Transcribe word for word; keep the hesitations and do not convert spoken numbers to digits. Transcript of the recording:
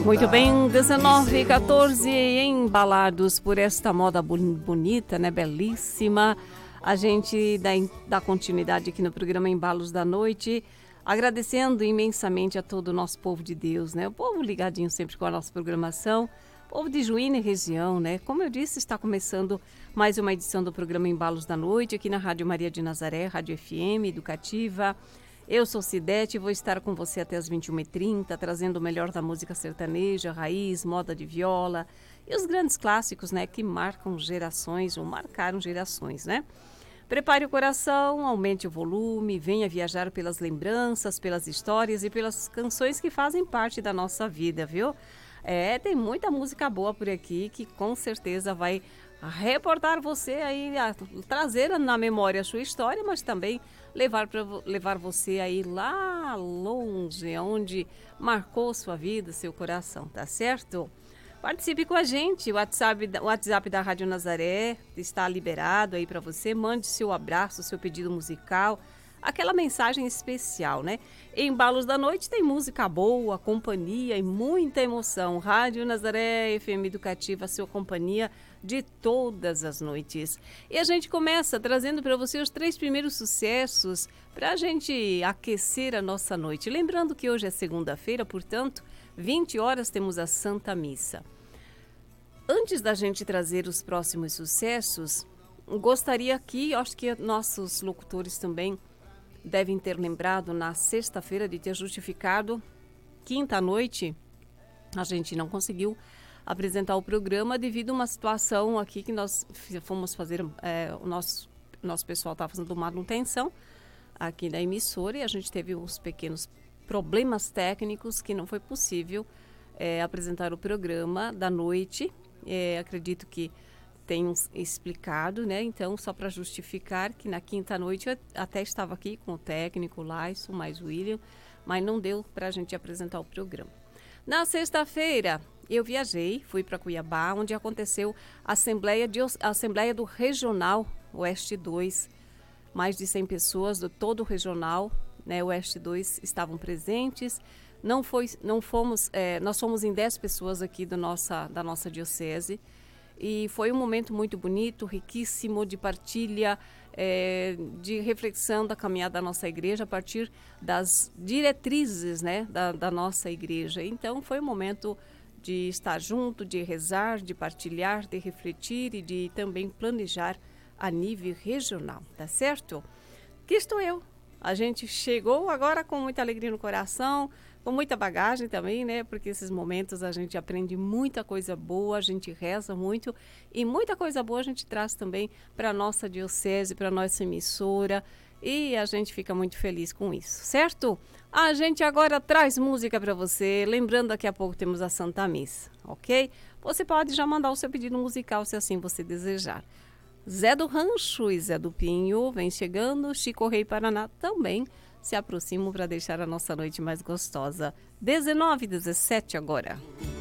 Muito bem, dezenove e quatorze, embalados por esta moda bonita, né, belíssima. A gente dá, dá continuidade aqui no programa Embalos da Noite, agradecendo imensamente a todo o nosso povo de Deus, né? O povo ligadinho sempre com a nossa programação, povo de Juína e região, né? Como eu disse, está começando mais uma edição do programa Embalos da Noite, aqui na Rádio Maria de Nazaré, Rádio F M, educativa. Eu sou Cidete e vou estar com você até as vinte e uma e trinta, trazendo o melhor da música sertaneja, raiz, moda de viola e os grandes clássicos, né, que marcam gerações ou marcaram gerações, né? Prepare o coração, aumente o volume, venha viajar pelas lembranças, pelas histórias e pelas canções que fazem parte da nossa vida, viu? É, tem muita música boa por aqui que com certeza vai reportar você aí, a, trazer na memória a sua história, mas também levar, pra, levar você aí lá longe, onde marcou sua vida, seu coração, tá certo? Participe com a gente, o WhatsApp, o WhatsApp da Rádio Nazaré está liberado aí para você, mande seu abraço, seu pedido musical, aquela mensagem especial, né? Em Embalos da Noite tem música boa, companhia e muita emoção. Rádio Nazaré, F M Educativa, sua companhia de todas as noites. E a gente começa trazendo para você os três primeiros sucessos para a gente aquecer a nossa noite. Lembrando que hoje é segunda-feira, portanto, vinte horas temos a Santa Missa. Antes da gente trazer os próximos sucessos, gostaria aqui, acho que nossos locutores também devem ter lembrado na sexta-feira de ter justificado, quinta noite, a gente não conseguiu apresentar o programa devido a uma situação aqui que nós fomos fazer, é, o nosso, nosso pessoal estava fazendo uma manutenção aqui da emissora e a gente teve uns pequenos problemas técnicos que não foi possível é, apresentar o programa da noite. É, acredito que tenham explicado, né? Então, só para justificar que na quinta noite eu até estava aqui com o técnico Laison, mais o William, mas não deu para a gente apresentar o programa. Na sexta-feira, eu viajei, fui para Cuiabá, onde aconteceu a Assembleia, de, a Assembleia do Regional Oeste dois. Mais de cem pessoas do todo o regional, né, Oeste dois, estavam presentes. Não, foi, não fomos, é, nós fomos em dez pessoas aqui do nossa, da nossa diocese. E foi um momento muito bonito, riquíssimo de partilha, é, de reflexão da caminhada da nossa igreja a partir das diretrizes, né, da, da nossa igreja. Então foi um momento de estar junto, de rezar, de partilhar, de refletir e de também planejar a nível regional, tá certo? Aqui estou eu. A gente chegou agora com muita alegria no coração, com muita bagagem também, né? Porque esses momentos a gente aprende muita coisa boa, a gente reza muito e muita coisa boa a gente traz também para a nossa diocese, para a nossa emissora e a gente fica muito feliz com isso, certo? A gente agora traz música para você, lembrando daqui a pouco temos a Santa Missa, ok? Você pode já mandar o seu pedido musical se assim você desejar. Zé do Rancho e Zé do Pinho vem chegando, Chico Rei Paraná também se aproximam para deixar a nossa noite mais gostosa. dezenove e dezessete agora.